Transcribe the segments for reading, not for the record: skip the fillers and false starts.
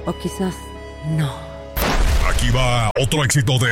O quizás no. Aquí va otro éxito de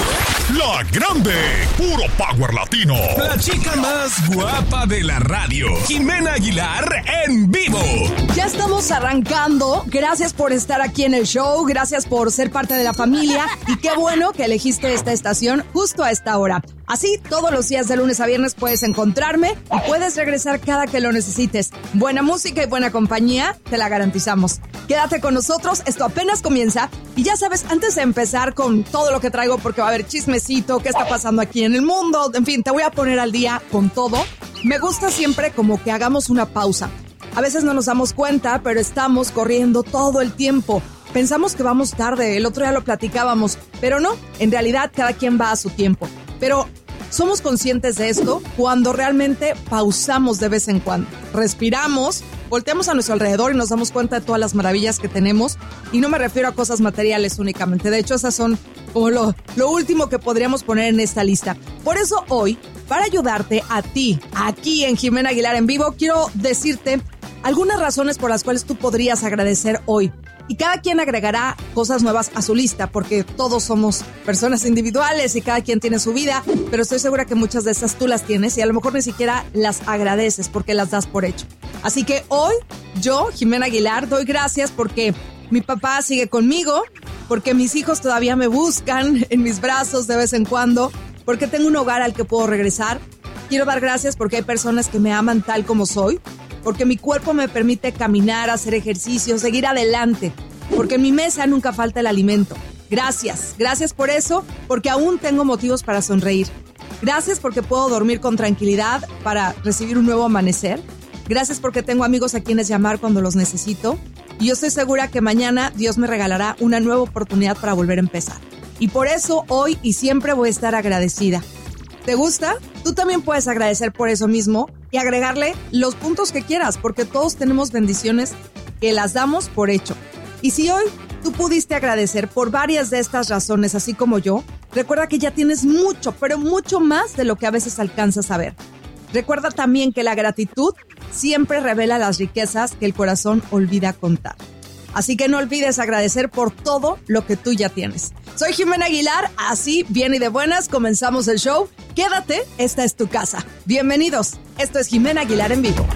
La Grande, puro power latino. La chica más guapa de la radio, Jimena Aguilar en vivo. Ya estamos arrancando. Gracias por estar aquí en el show. Gracias por ser parte de la familia. Y qué bueno que elegiste esta estación justo a esta hora. Así, todos los días de lunes a viernes puedes encontrarme y puedes regresar cada que lo necesites. Buena música y buena compañía, te la garantizamos. Quédate con nosotros, esto apenas comienza. Y ya sabes, antes de empezar con todo lo que traigo, porque va a haber chismecito, qué está pasando aquí en el mundo, en fin, te voy a poner al día con todo. Me gusta siempre como que hagamos una pausa. A veces no nos damos cuenta, pero estamos corriendo todo el tiempo. Pensamos que vamos tarde, el otro día lo platicábamos, pero no, en realidad cada quien va a su tiempo. Pero somos conscientes de esto cuando realmente pausamos de vez en cuando. Respiramos, volteamos a nuestro alrededor y nos damos cuenta de todas las maravillas que tenemos. Y no me refiero a cosas materiales únicamente. De hecho, esas son como lo último que podríamos poner en esta lista. Por eso hoy, para ayudarte a ti, aquí en Jimena Aguilar en vivo, quiero decirte algunas razones por las cuales tú podrías agradecer hoy. Y cada quien agregará cosas nuevas a su lista, porque todos somos personas individuales y cada quien tiene su vida, pero estoy segura que muchas de esas tú las tienes y a lo mejor ni siquiera las agradeces porque las das por hecho. Así que hoy, yo, Jimena Aguilar, doy gracias porque mi papá sigue conmigo, porque mis hijos todavía me buscan en mis brazos de vez en cuando, porque tengo un hogar al que puedo regresar. Quiero dar gracias porque hay personas que me aman tal como soy, porque mi cuerpo me permite caminar, hacer ejercicio, seguir adelante, porque en mi mesa nunca falta el alimento. Gracias por eso, porque aún tengo motivos para sonreír. Gracias porque puedo dormir con tranquilidad para recibir un nuevo amanecer. Gracias porque tengo amigos a quienes llamar cuando los necesito. Y yo estoy segura que mañana Dios me regalará una nueva oportunidad para volver a empezar. Y por eso hoy y siempre voy a estar agradecida. ¿Te gusta? Tú también puedes agradecer por eso mismo y agregarle los puntos que quieras, porque todos tenemos bendiciones que las damos por hecho. Y si hoy tú pudiste agradecer por varias de estas razones, así como yo, recuerda que ya tienes mucho, pero mucho más de lo que a veces alcanzas a ver. Recuerda también que la gratitud siempre revela las riquezas que el corazón olvida contar. Así que no olvides agradecer por todo lo que tú ya tienes. Soy Jimena Aguilar, así, bien y de buenas, comenzamos el show. Quédate, esta es tu casa. Bienvenidos, esto es Jimena Aguilar en vivo.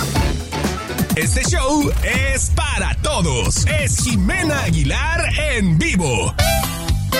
Este show es para todos. Es Jimena Aguilar en vivo.